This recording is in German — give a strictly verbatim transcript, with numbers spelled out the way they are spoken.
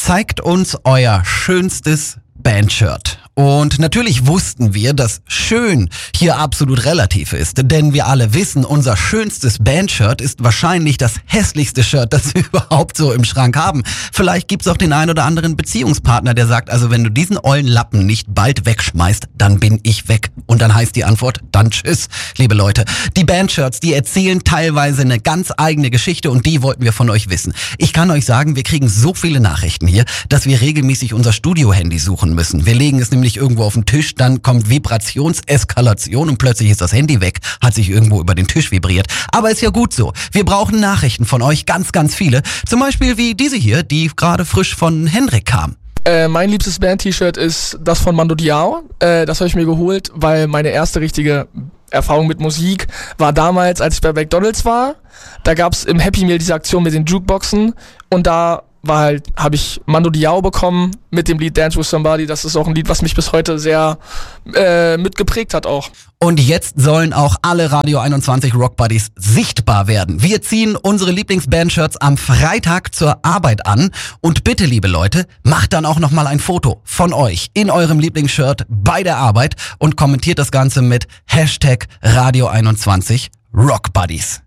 Zeigt uns euer schönstes Bandshirt. Und natürlich wussten wir, dass schön hier absolut relativ ist, denn wir alle wissen, unser schönstes Bandshirt ist wahrscheinlich das hässlichste Shirt, das wir überhaupt so im Schrank haben. Vielleicht gibt's auch den ein oder anderen Beziehungspartner, der sagt, also wenn du diesen ollen Lappen nicht bald wegschmeißt, dann bin ich weg. Und dann heißt die Antwort, dann tschüss, liebe Leute. Die Bandshirts, die erzählen teilweise eine ganz eigene Geschichte und die wollten wir von euch wissen. Ich kann euch sagen, wir kriegen so viele Nachrichten hier, dass wir regelmäßig unser Studio-Handy suchen müssen. Wir legen es nämlich irgendwo auf den Tisch, dann kommt Vibrationseskalation und plötzlich ist das Handy weg, hat sich irgendwo über den Tisch vibriert. Aber ist ja gut so. Wir brauchen Nachrichten von euch, ganz, ganz viele. Zum Beispiel wie diese hier, die gerade frisch von Hendrik kam. Äh, mein liebstes Band-T-Shirt ist das von Mando Diao. Äh, das habe ich mir geholt, weil meine erste richtige Erfahrung mit Musik war damals, als ich bei McDonald's war. Da gab es im Happy Meal diese Aktion mit den Jukeboxen und da war halt, habe ich Mando Diao bekommen mit dem Lied Dance with Somebody. Das ist auch ein Lied, was mich bis heute sehr äh, mitgeprägt hat auch. Und jetzt sollen auch alle Radio einundzwanzig Rock Buddies sichtbar werden. Wir ziehen unsere Lieblingsbandshirts am Freitag zur Arbeit an. Und bitte, liebe Leute, macht dann auch nochmal ein Foto von euch in eurem Lieblingsshirt bei der Arbeit und kommentiert das Ganze mit Hashtag Radio einundzwanzig Rock Buddies.